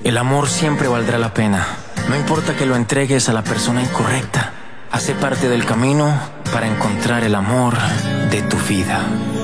El amor siempre valdrá la pena. No importa que lo entregues a la persona incorrecta. Hace parte del camino para encontrar el amor de tu vida.